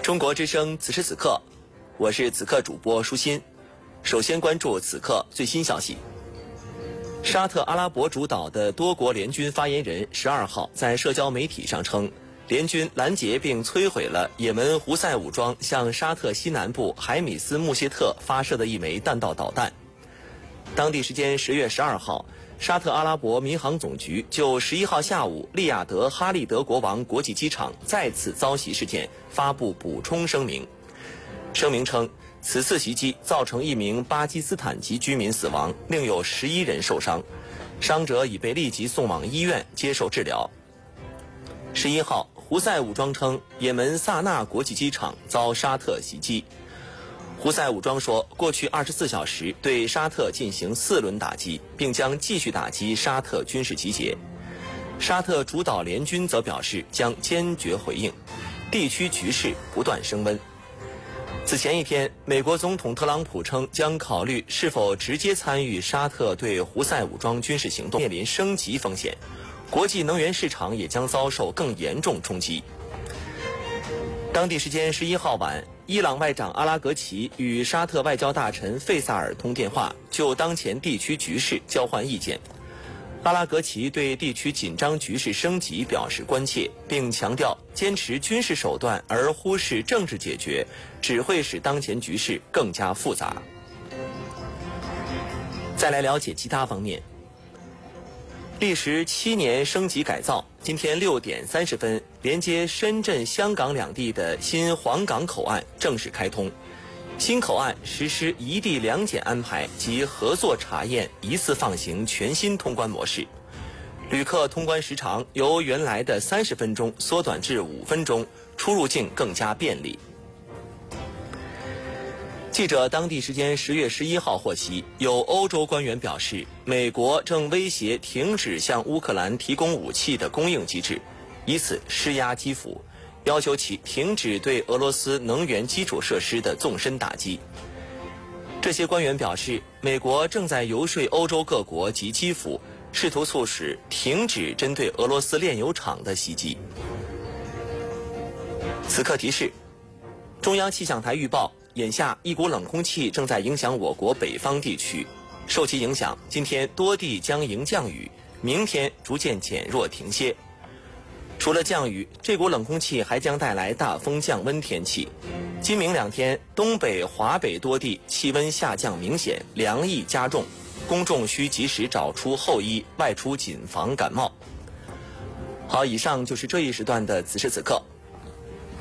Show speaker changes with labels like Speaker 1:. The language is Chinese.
Speaker 1: 中国之声此时此刻，我是此刻主播舒心。首先关注此刻最新消息。沙特阿拉伯主导的多国联军发言人12号在社交媒体上称，联军拦截并摧毁了也门胡塞武装向沙特西南部海米斯穆谢特发射的一枚弹道导弹。当地时间10月12号，沙特阿拉伯民航总局就11号下午利雅得哈利德国王国际机场再次遭袭事件发布补充声明。声明称，此次袭击造成一名巴基斯坦籍居民死亡，另有11人受伤，伤者已被立即送往医院接受治疗。11号，胡塞武装称也门萨那国际机场遭沙特袭击。胡塞武装说，过去24小时对沙特进行4轮打击，并将继续打击沙特军事集结。沙特主导联军则表示将坚决回应，地区局势不断升温。此前一天，美国总统特朗普称将考虑是否直接参与沙特对胡塞武装军事行动，面临升级风险，国际能源市场也将遭受更严重冲击。当地时间11号晚，伊朗外长阿拉格齐与沙特外交大臣费萨尔通电话，就当前地区局势交换意见。阿拉格齐对地区紧张局势升级表示关切，并强调坚持军事手段而忽视政治解决，只会使当前局势更加复杂。再来了解其他方面。历时7年升级改造，今天6点30分，连接深圳、香港两地的新皇岗口岸正式开通。新口岸实施一地两检安排及合作查验一次放行全新通关模式，旅客通关时长由原来的30分钟缩短至5分钟，出入境更加便利。记者当地时间10月11号获悉，有欧洲官员表示，美国正威胁停止向乌克兰提供武器的供应机制，以此施压基辅，要求其停止对俄罗斯能源基础设施的纵深打击。这些官员表示，美国正在游说欧洲各国及基辅，试图促使停止针对俄罗斯炼油厂的袭击。此刻提示，中央气象台预报，眼下一股冷空气正在影响我国北方地区，受其影响，今天多地将迎降雨，明天逐渐减弱停歇。除了降雨，这股冷空气还将带来大风降温天气。今明2天，东北、华北多地气温下降明显，凉意加重，公众需及时找出厚衣，外出谨防感冒。好，以上就是这一时段的此时此刻。